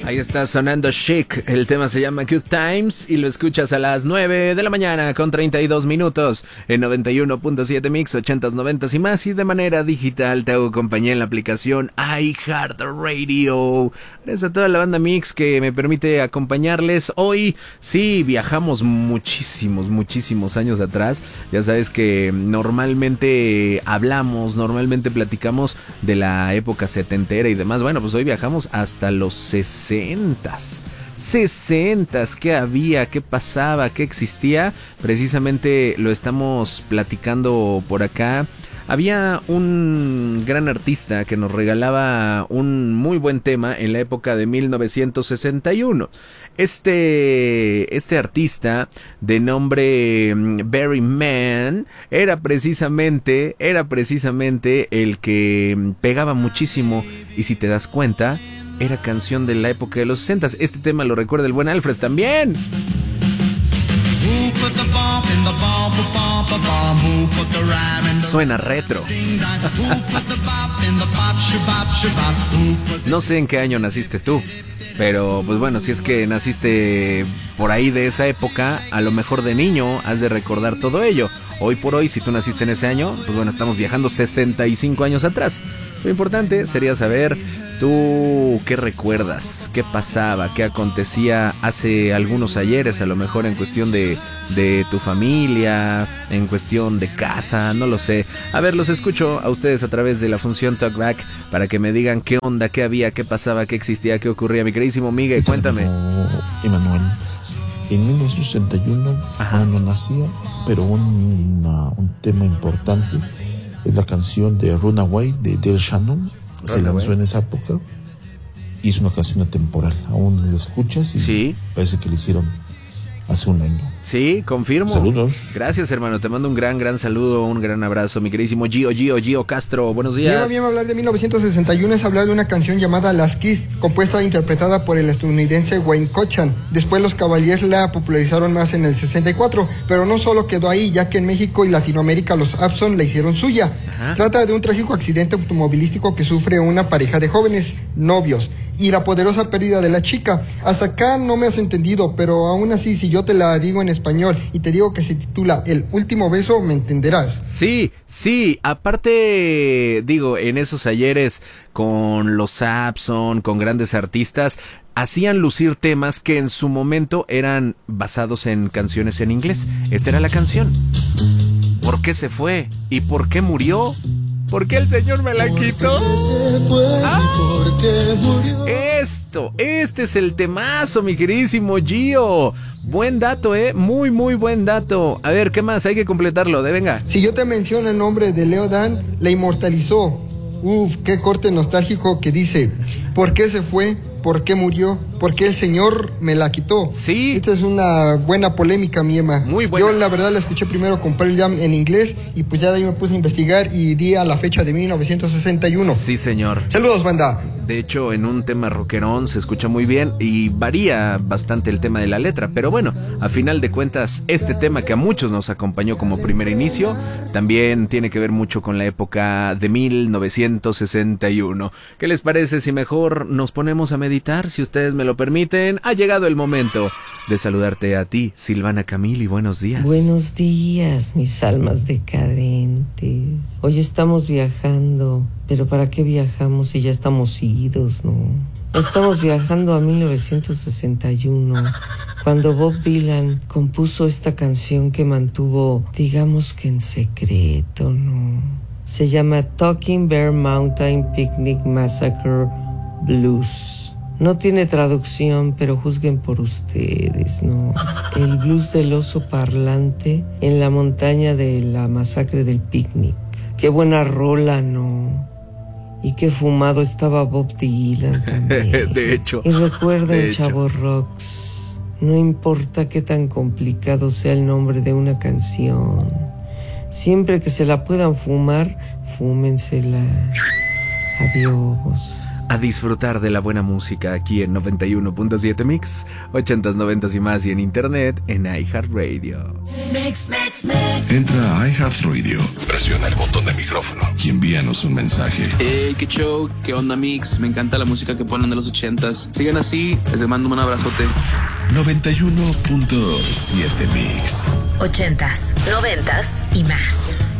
Ahí está sonando Chic, el tema se llama Good Times y lo escuchas a las 9 de la mañana con 32 minutos en 91.7 Mix, 80s, 90s y más, y de manera digital te hago compañía en la aplicación iHeartRadio. Gracias a toda la banda Mix que me permite acompañarles. Hoy sí viajamos muchísimos años atrás. Ya sabes que normalmente normalmente platicamos de la época setentera y demás. Bueno, pues hoy viajamos hasta los 60s, qué había, qué pasaba, qué existía. Precisamente lo estamos platicando por acá. Había un gran artista que nos regalaba un muy buen tema en la época de 1961. Este artista de nombre Barry Mann era precisamente el que pegaba muchísimo, y si te das cuenta, era canción de la época de los 60. Este tema lo recuerda el buen Alfred también. Suena retro. No sé en qué año naciste tú, pero pues bueno, si es que naciste por ahí de esa época, a lo mejor de niño has de recordar todo ello. Hoy por hoy, si tú naciste en ese año, pues bueno, estamos viajando 65 años atrás. Lo importante sería saber tú qué recuerdas, qué pasaba, qué acontecía hace algunos ayeres, a lo mejor en cuestión de tu familia, en cuestión de casa, no lo sé. A ver, los escucho a ustedes a través de la función Talkback para que me digan qué onda, qué había, qué pasaba, qué existía, qué ocurría. Mi queridísimo Miguel, cuéntame. Emanuel, en 1961 aún no nacía, pero un tema importante es la canción de Runaway de Del Shannon. Se lanzó en esa época y es una canción atemporal. Aún la escuchas y sí, parece que la hicieron hace un año. Sí, confirmo. Saludos. Gracias, hermano. Te mando un gran saludo, un gran abrazo, mi queridísimo Gio Castro. Buenos días. Bien, hablar de 1961 es hablar de una canción llamada Las Kiss, compuesta e interpretada por el estadounidense Wayne Cochran. Después los Cavaliers la popularizaron más en el 64, pero no solo quedó ahí, ya que en México y Latinoamérica los Abson la hicieron suya. Ajá. Trata de un trágico accidente automovilístico que sufre una pareja de jóvenes novios y la poderosa pérdida de la chica. Hasta acá no me has entendido, pero aún así, si yo te la digo en español y te digo que se titula El último beso, me entenderás. Sí, aparte, digo, en esos ayeres con los Abson, con grandes artistas, hacían lucir temas que en su momento eran basados en canciones en inglés. Esta era la canción. ¿Por qué se fue? ¿Y por qué murió? ¿Por qué el Señor me la quitó? Este es el temazo, mi queridísimo Gio. Buen dato, muy buen dato. A ver, ¿qué más? Hay que completarlo, venga. Si yo te menciono el nombre de Leo Dan, la inmortalizó. Qué corte nostálgico que dice: ¿por qué se fue? ¿Por qué murió? ¿Por qué el Señor me la quitó? Sí. Esta es una buena polémica, mi Emma. Muy buena. Yo la verdad la escuché primero con Pearl Jam en inglés y pues ya de ahí me puse a investigar y di a la fecha de 1961. Sí, señor. Saludos, banda. De hecho, en un tema rockerón se escucha muy bien y varía bastante el tema de la letra, pero bueno, a final de cuentas, este tema que a muchos nos acompañó como primer inicio, también tiene que ver mucho con la época de 1961. ¿Qué les parece si mejor nos ponemos a meditar? Si ustedes me lo permiten, ha llegado el momento de saludarte a ti, Silvana Camili. Buenos días. Buenos días, mis almas decadentes. Hoy estamos viajando, pero ¿para qué viajamos si ya estamos idos, no? Estamos viajando a 1961, cuando Bob Dylan compuso esta canción que mantuvo, digamos que en secreto, ¿no? Se llama Talking Bear Mountain Picnic Massacre Blues. No tiene traducción, pero juzguen por ustedes, ¿no? El blues del oso parlante en la montaña de la masacre del picnic. Qué buena rola, ¿no? Y qué fumado estaba Bob Dylan también. De hecho. Y recuerden, Chavo Rocks, no importa qué tan complicado sea el nombre de una canción, siempre que se la puedan fumar, fúmensela. Adiós. a disfrutar de la buena música aquí en 91.7 Mix, 80s, 90s y más, y en internet en iHeartRadio. Entra a iHeartRadio, presiona el botón de micrófono y envíanos un mensaje. Hey, qué show, qué onda Mix, me encanta la música que ponen de los 80s. Sigan así, les mando un abrazote. 91.7 Mix. 80s, 90s y más.